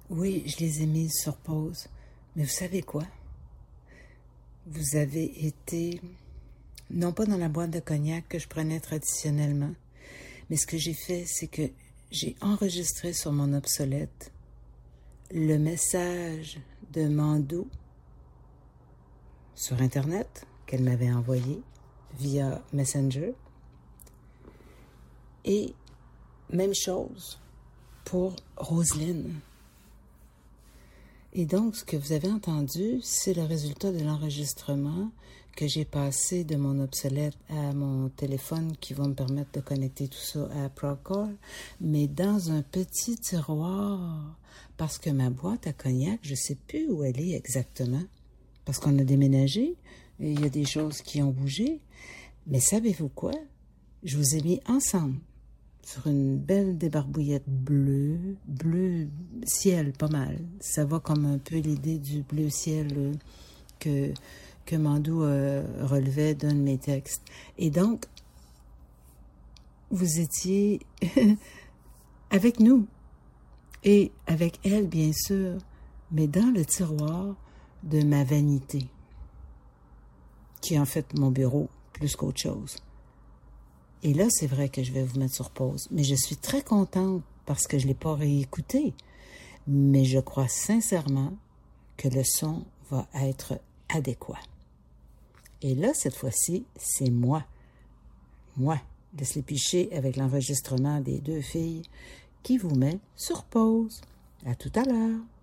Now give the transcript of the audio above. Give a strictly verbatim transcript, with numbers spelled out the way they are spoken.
Oui, je les ai mises sur pause. Mais vous savez quoi? Vous avez été, non pas dans la boîte de cognac que je prenais traditionnellement, mais ce que j'ai fait, c'est que j'ai enregistré sur mon obsolète le message de Mandou sur Internet qu'elle m'avait envoyé via Messenger. Et même chose pour Roselyne. Et donc, ce que vous avez entendu, c'est le résultat de l'enregistrement que j'ai passé de mon obsolète à mon téléphone qui va me permettre de connecter tout ça à Procore, mais dans un petit tiroir, parce que ma boîte à cognac, je ne sais plus où elle est exactement, parce qu'on a déménagé, et il y a des choses qui ont bougé, mais savez-vous quoi? Je vous ai mis ensemble sur une belle débarbouillette bleue, bleu ciel, pas mal. Ça va comme un peu l'idée du bleu ciel euh, que, que Mandou euh, relevait d'un de mes textes. Et donc, vous étiez avec nous, et avec elle, bien sûr, mais dans le tiroir de ma vanité, qui est en fait mon bureau, plus qu'autre chose. Et là, c'est vrai que je vais vous mettre sur pause. Mais je suis très contente parce que je ne l'ai pas réécouté. Mais je crois sincèrement que le son va être adéquat. Et là, cette fois-ci, c'est moi. Moi, Leslie Piché, avec l'enregistrement des deux filles, qui vous met sur pause. À tout à l'heure.